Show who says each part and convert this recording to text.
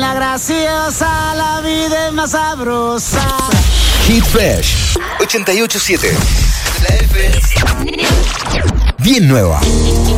Speaker 1: nena graciosa, la vida es más sabrosa.
Speaker 2: Hit Fresh 88.7. La F bien nueva.